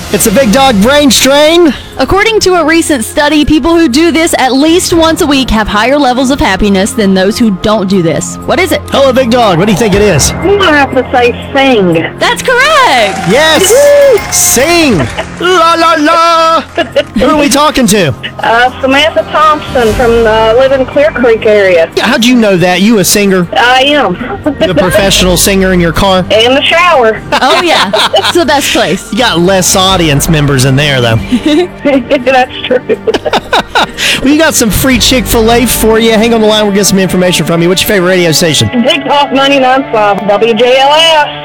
It's a Big Dog Brain Strain. According to a recent study, people who do this at least once a week have higher levels of happiness than those who don't do this. What is it? Hello, Big Dog. What do you think it is? I'm gonna have to say sing. That's correct! Yes! Sing! La la la! Who are we talking to? Samantha Thompson from live in Clear Creek area. How'd you know that? You a singer? I am. You a professional singer in your car? In the shower. Oh, yeah. It's the best place. You got less audience members in there, though. That's true. Well, you got some free Chick-fil-A for you. Hang on the line. We'll get some information from you. What's your favorite radio station? Big Talk 99.5 WJLS.